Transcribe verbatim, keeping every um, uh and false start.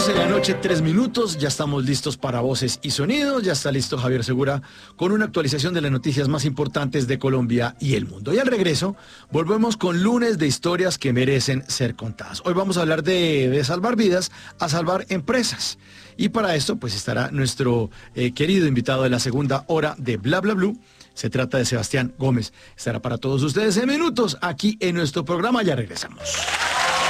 doce de la noche, tres minutos, ya estamos listos para voces y sonidos, ya está listo Javier Segura con una actualización de las noticias más importantes de Colombia y el mundo. Y al regreso, volvemos con lunes de historias que merecen ser contadas. Hoy vamos a hablar de, de salvar vidas a salvar empresas. Y para esto, pues estará nuestro eh, querido invitado de la segunda hora de Bla Bla Blue. Se trata de Sebastián Gómez. Estará para todos ustedes en minutos aquí en nuestro programa. Ya regresamos.